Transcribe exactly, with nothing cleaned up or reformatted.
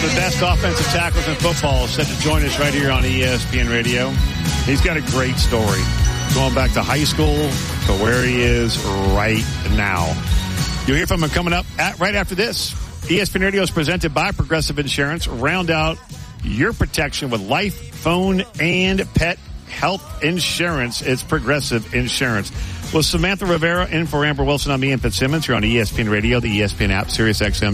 The best offensive tackles in football is set to join us right here on E S P N Radio. He's got a great story going back to high school to where he is right now. You'll hear from him coming up at, right after this. E S P N Radio is presented by Progressive Insurance. Round out your protection with life, phone, and pet health insurance. It's Progressive Insurance. With Samantha Rivera in for Amber Wilson, I'm Ian Fitzsimmons. You're on E S P N Radio, the E S P N app, Sirius X M.